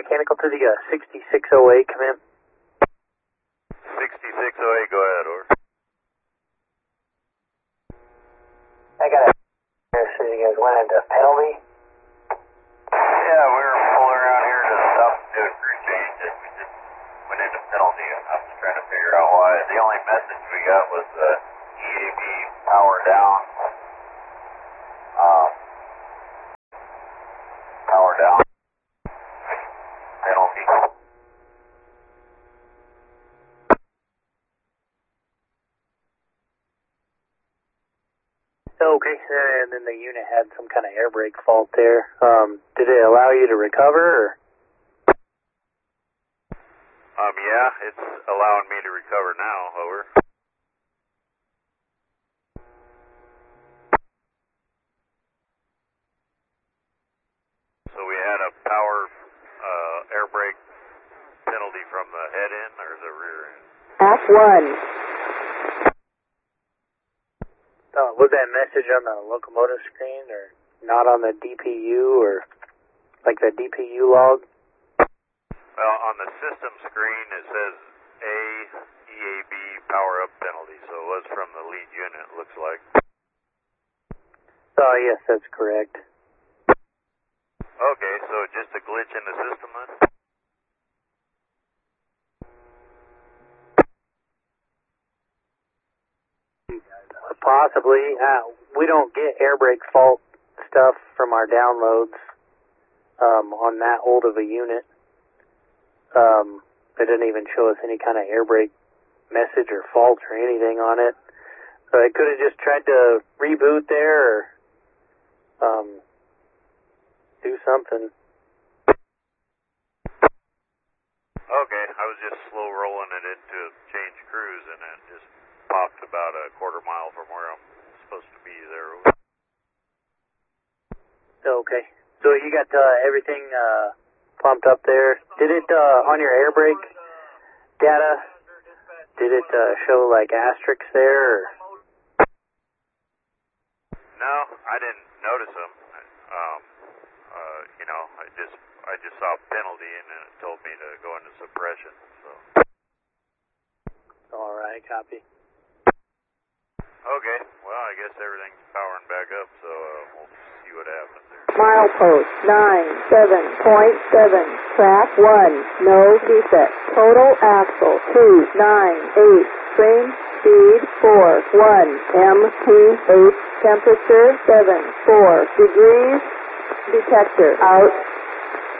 mechanical to the 6608, come in. 6608, go ahead, over. I got a so you guys went into penalty. Yeah, we were pulling around here to stop and do a crew change, and we just went into penalty. I was trying to figure out why. The only message we got was EAB power down. Power down. Penalty. Okay, and then the unit had some kind of air brake fault there. Did it allow you to recover, or? Yeah, it's allowing me to recover now, over. So we had a power air brake penalty from the head end or the rear end? Act 1. Was that message on the locomotive screen, or not on the DPU, or like the DPU log? Well, on the system screen it says EAB power up penalty, so it was from the lead unit, looks like. Oh, yes, that's correct. Okay, so just a glitch in the system then? Possibly. We don't get air brake fault stuff from our downloads on that old of a unit. It didn't even show us any kind of air brake message or fault or anything on it. So I could have just tried to reboot there or do something. Okay, I was just slow rolling it into change cruise and it just popped about a quarter mile from where I'm supposed to be there. Okay, so you got everything pumped up there. Did it, on your air brake data, did it show like asterisks there? Or? No, I didn't notice them. You know, I just saw penalty and then it told me to go into suppression. So. All right, copy. Okay, well, I guess everything's powering back up, so we'll see what happens there. Milepost 97.7, track 1, no defect. Total axle 298, train speed 41, MPH temperature 74 degrees, detector out.